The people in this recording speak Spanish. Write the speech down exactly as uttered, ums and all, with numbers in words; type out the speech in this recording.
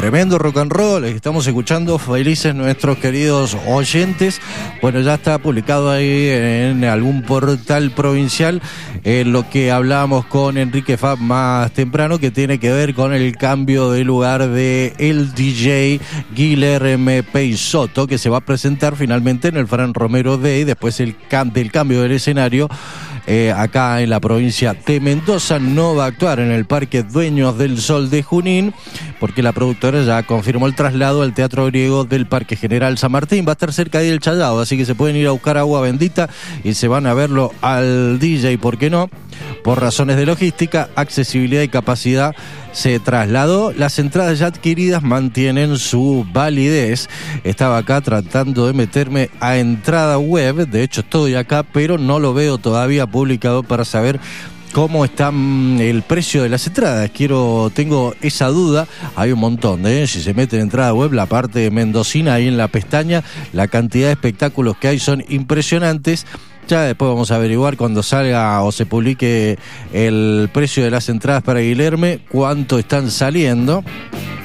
tremendo rock and roll, estamos escuchando, felices nuestros queridos oyentes. Bueno, ya está publicado ahí en algún portal provincial eh, lo que hablábamos con Enrique Fab más temprano, que tiene que ver con el cambio de lugar de el D J Guilherme Peixoto, que se va a presentar finalmente en el Fran Romero Day, después el cam- del cambio del escenario. Eh, acá en la provincia de Mendoza. No va a actuar en el Parque Dueños del Sol de Junín, porque la productora ya confirmó el traslado al Teatro Griego del Parque General San Martín. Va a estar cerca ahí del Challado, así que se pueden ir a buscar agua bendita y se van a verlo al D J, ¿por qué no? Por razones de logística, accesibilidad y capacidad se trasladó. Las entradas ya adquiridas mantienen su validez. Estaba acá tratando de meterme a entrada web, de hecho estoy acá, pero no lo veo todavía publicado para saber cómo está el precio de las entradas. Quiero, tengo esa duda. Hay un montón de, ¿eh? Si se mete en entrada web, la parte mendocina, ahí en la pestaña, la cantidad de espectáculos que hay son impresionantes. Ya después vamos a averiguar cuando salga o se publique el precio de las entradas para Guilherme, cuánto están saliendo.